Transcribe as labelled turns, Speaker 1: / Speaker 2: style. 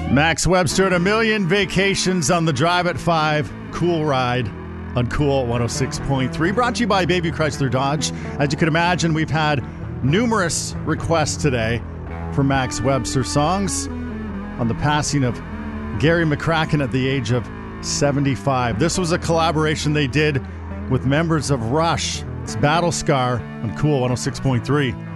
Speaker 1: Max Webster and a million vacations on the drive at 5. Cool ride on Cool 106.3. Brought to you by Baby Chrysler Dodge. As you can imagine, we've had numerous requests today for Max Webster songs on the passing of Gary McCracken at the age of 75. This was a collaboration they did with members of Rush. It's Battle Scar on Cool 106.3.